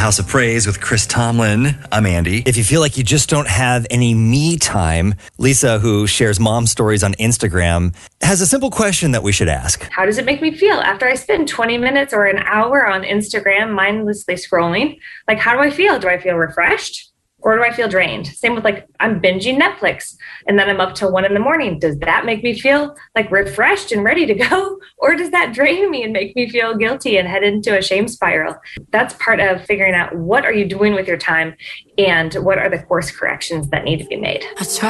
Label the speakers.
Speaker 1: House of Praise with Chris Tomlin. I'm Andy.
Speaker 2: If you feel like you just don't have any me time, Lisa, who shares mom stories on Instagram, has a simple question that we should ask.
Speaker 3: How does it make me feel after I spend 20 minutes or an hour on Instagram mindlessly scrolling? Like, how do I feel? Do I feel refreshed? Or do I feel drained? Same with I'm binging Netflix and then I'm up till 1 a.m. Does that make me feel refreshed and ready to go? Or does that drain me and make me feel guilty and head into a shame spiral? That's part of figuring out what are you doing with your time and what are the course corrections that need to be made.